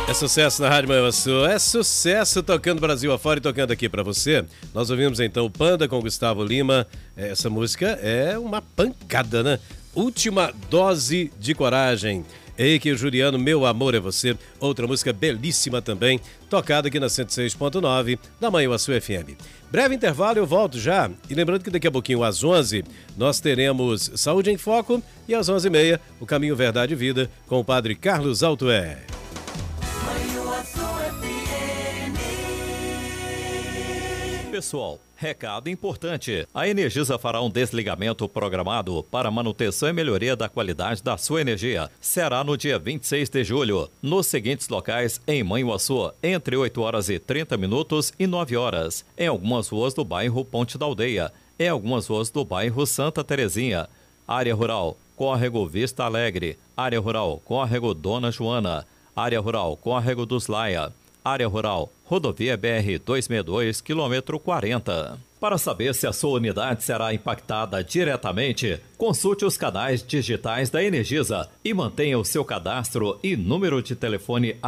É sucesso na Rádio Manhuaçu, é sucesso tocando Brasil afora e tocando aqui pra você. Nós ouvimos então o Panda com Gustavo Lima. Essa música é uma pancada, né? Última Dose de Coragem. Eike Juliano, Meu Amor é Você. Outra música belíssima também, tocada aqui na 106.9 da Manhuaçu FM. Breve intervalo, eu volto já. E lembrando que daqui a pouquinho, às 11, nós teremos Saúde em Foco. E às 11h30, o Caminho Verdade e Vida com o Padre Carlos Altué. Pessoal, recado importante. A Energisa fará um desligamento programado para manutenção e melhoria da qualidade da sua energia. Será no dia 26 de julho, nos seguintes locais em Manhuaçu, entre 8 horas e 30 minutos e 9 horas, em algumas ruas do bairro Ponte da Aldeia, em algumas ruas do bairro Santa Terezinha. Área Rural, Córrego Vista Alegre. Área Rural, Córrego Dona Joana. Área Rural, Córrego dos Laia. Área Rural, Rodovia BR-262, quilômetro 40. Para saber se a sua unidade será impactada diretamente, consulte os canais digitais da Energisa e mantenha o seu cadastro e número de telefone